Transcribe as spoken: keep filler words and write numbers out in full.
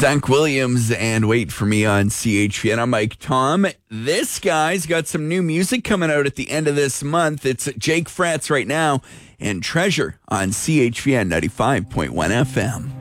Zach Williams and Wait For Me on C H P N. I'm Mike Tom. This guy's got some new music coming out at the end of this month. It's Jake Fratz right now and Treasure on C H P N ninety-five point one F M.